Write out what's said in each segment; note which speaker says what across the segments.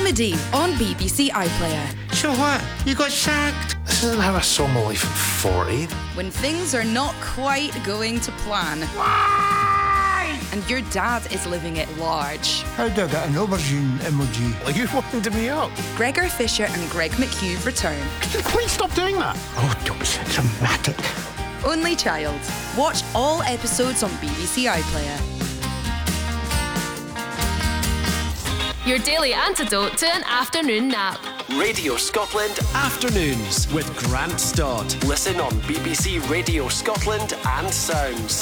Speaker 1: comedy on BBC iPlayer.
Speaker 2: So what? You got sacked? This isn't how I saw my life at 40.
Speaker 1: When things are not quite going to plan.
Speaker 2: Why?
Speaker 1: And your dad is living it large.
Speaker 3: How do I get an aubergine emoji?
Speaker 2: Well, you wound me up.
Speaker 1: Gregor Fisher and Greg McHugh return.
Speaker 2: Could you please stop doing that? Oh, don't be so dramatic.
Speaker 1: Only Child. Watch all episodes on BBC iPlayer.
Speaker 4: Your daily antidote to an afternoon nap.
Speaker 5: Radio Scotland Afternoons with Grant Stott. Listen on BBC Radio Scotland and Sounds.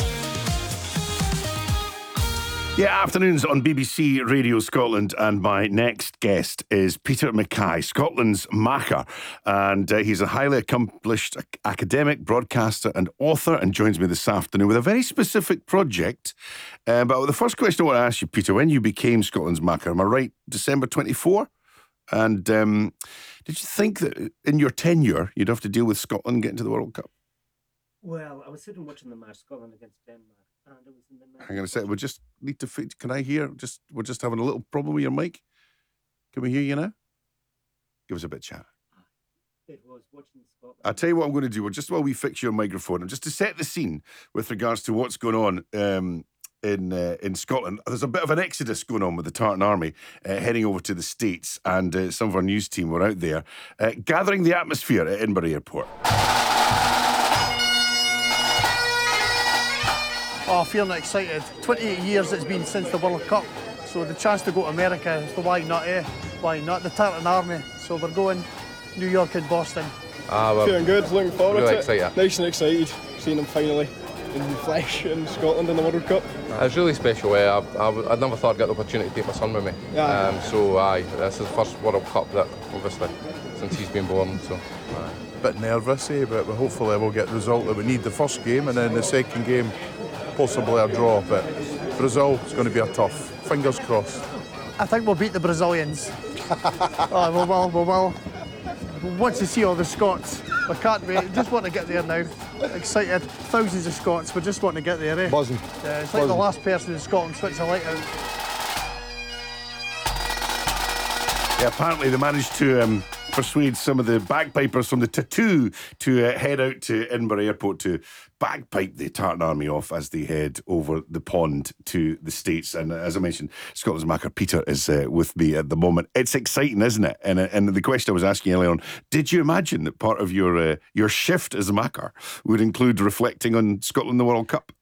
Speaker 6: Yeah, afternoons on BBC Radio Scotland, and my next guest is Peter Mackay, Scotland's Macca, and he's a highly accomplished academic, broadcaster and author, and joins me this afternoon with a very specific project. But the first question I want to ask you, Peter, when you became Scotland's Macca, am I right, December 24? And did you think that in your tenure you'd have to deal with Scotland getting to the World Cup?
Speaker 7: Well, I was sitting watching the match, Scotland against Denmark. And it was in the
Speaker 6: Hang on a second. We just need to fix. Can I hear? We're just having a little problem with your mic. Can we hear you now? Give us a bit of chat.
Speaker 7: It was watching Scotland.
Speaker 6: I'll tell you what I'm going to do. Just while we fix your microphone, and just to set the scene with regards to what's going on in Scotland, there's a bit of an exodus going on with the Tartan Army heading over to the States, and some of our news team were out there gathering the atmosphere at Edinburgh Airport.
Speaker 8: Oh, feeling excited. 28 years it's been since the World Cup, so the chance to go to America, so why not, eh? Why not? The Tartan Army. So we're going New York and Boston.
Speaker 9: Feeling good, looking forward
Speaker 10: really
Speaker 9: to it.
Speaker 10: Excited.
Speaker 9: Nice and excited, seeing them finally in the flesh in Scotland in the World Cup.
Speaker 10: It's really special. I never thought I'd get the opportunity to take my son with me.
Speaker 9: Yeah.
Speaker 10: This is the first World Cup that, obviously, since he's been born. So,
Speaker 11: bit nervous, but hopefully we'll get the result that we need the first game, and then the second game, possibly a draw. But Brazil is going to be a tough. Fingers crossed.
Speaker 8: I think we'll beat the Brazilians. Oh, we will. We want to see all the Scots. We can't wait. Just want to get there now. Excited. Thousands of Scots. We just want to get there, eh?
Speaker 11: Buzzing.
Speaker 8: Yeah, it's like the last person in Scotland switched the light out.
Speaker 6: Yeah, apparently they managed to persuade some of the bagpipers from the Tattoo to head out to Edinburgh Airport to bagpipe the Tartan Army off as they head over the pond to the States. And as I mentioned, Scotland's Macca Peter is with me at the moment. It's exciting, isn't it? And the question I was asking earlier on, did you imagine that part of your shift as a Macca would include reflecting on Scotland in the World Cup?